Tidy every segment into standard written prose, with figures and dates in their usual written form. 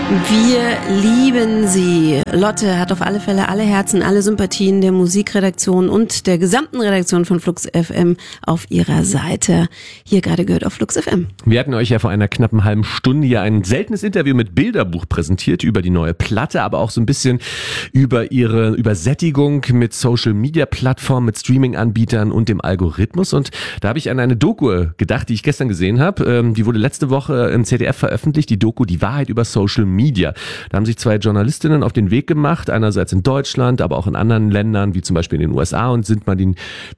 Wir lieben sie. Lotte hat auf alle Fälle alle Herzen, alle Sympathien der Musikredaktion und der gesamten Redaktion von Flux FM auf ihrer Seite. Hier gerade gehört auf Flux FM. Wir hatten euch ja vor einer knappen halben Stunde hier ein seltenes Interview mit Bilderbuch präsentiert über die neue Platte, aber auch so ein bisschen über ihre Übersättigung mit Social-Media-Plattformen, mit Streaming-Anbietern und dem Algorithmus. Und da habe ich an eine Doku gedacht, die ich gestern gesehen habe. Die wurde letzte Woche im ZDF veröffentlicht, die Doku Die Wahrheit über Social Media. Da haben sich zwei Journalistinnen auf den Weg gemacht, einerseits in Deutschland, aber auch in anderen Ländern, wie zum Beispiel in den USA, und sind mal den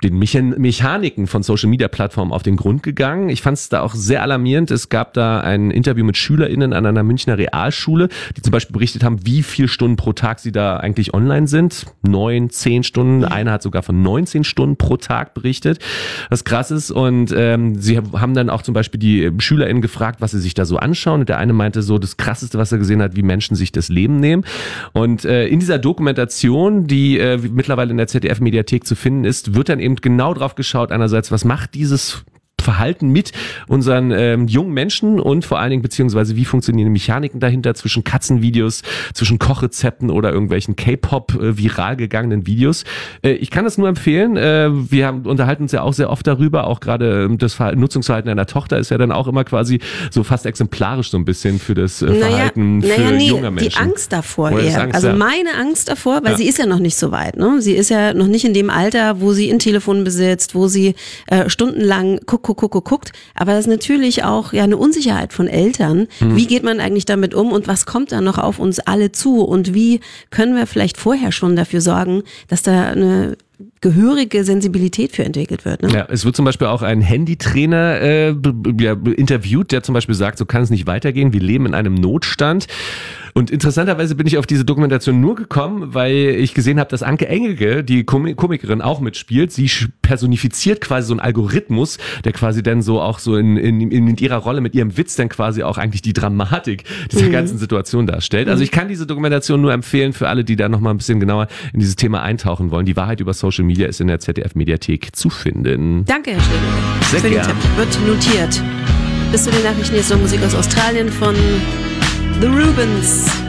Mechaniken von Social-Media-Plattformen auf den Grund gegangen. Ich fand es da auch sehr alarmierend. Es gab da ein Interview mit SchülerInnen an einer Münchner Realschule, die zum Beispiel berichtet haben, wie viele Stunden pro Tag sie da eigentlich online sind. 9, 10 Stunden. Einer hat sogar von 19 Stunden pro Tag berichtet, was krass ist. Und sie haben dann auch zum Beispiel die SchülerInnen gefragt, was sie sich da so anschauen. Und der eine meinte so, das Krasseste, was er gesehen hat, wie Menschen sich das Leben nehmen. Und in dieser Dokumentation, die mittlerweile in der ZDF-Mediathek zu finden ist, wird dann eben genau drauf geschaut, einerseits, was macht dieses Verhalten mit unseren jungen Menschen und vor allen Dingen, beziehungsweise wie funktionieren die Mechaniken dahinter zwischen Katzenvideos, zwischen Kochrezepten oder irgendwelchen K-Pop viral gegangenen Videos. Ich kann das nur empfehlen. Wir unterhalten uns ja auch sehr oft darüber, auch gerade das Nutzungsverhalten einer Tochter ist ja dann auch immer quasi so fast exemplarisch so ein bisschen für das Verhalten für junger Menschen. Die Angst davor eher. Meine Angst davor, weil sie ist ja noch nicht so weit. Ne? Sie ist ja noch nicht in dem Alter, wo sie ein Telefon besitzt, wo sie stundenlang guckt, aber das ist natürlich auch ja eine Unsicherheit von Eltern. Wie geht man eigentlich damit um und was kommt da noch auf uns alle zu und wie können wir vielleicht vorher schon dafür sorgen, dass da eine gehörige Sensibilität für entwickelt wird. Ne? Ja, es wird zum Beispiel auch ein Handytrainer interviewt, der zum Beispiel sagt, so kann es nicht weitergehen, wir leben in einem Notstand. Und interessanterweise bin ich auf diese Dokumentation nur gekommen, weil ich gesehen habe, dass Anke Engelke, die Komikerin, auch mitspielt. Sie personifiziert quasi so einen Algorithmus, der quasi dann so auch so in ihrer Rolle mit ihrem Witz dann quasi auch eigentlich die Dramatik dieser ganzen Situation darstellt. Also ich kann diese Dokumentation nur empfehlen für alle, die da nochmal ein bisschen genauer in dieses Thema eintauchen wollen. Die Wahrheit über Social Media ist in der ZDF-Mediathek zu finden. Danke, Herr Schöne. Sehr gerne. Wird notiert. Bis zu den Nachrichten jetzt noch Musik aus Australien von The Rubens.